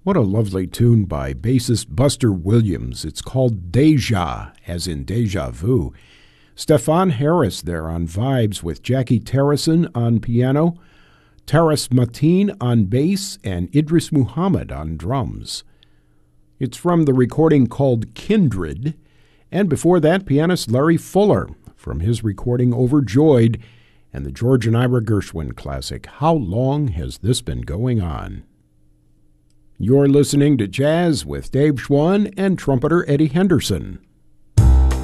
What a lovely tune by bassist Buster Williams. It's called Deja, as in deja vu. Stefan Harris there on vibes with Jackie Terrason on piano, Taras Mateen on bass, and Idris Muhammad on drums. It's from the recording called Kindred, and before that, pianist Larry Fuller from his recording Overjoyed and the George and Ira Gershwin classic, How Long Has This Been Going On? You're listening to Jazz with Dave Schwann and trumpeter Eddie Henderson.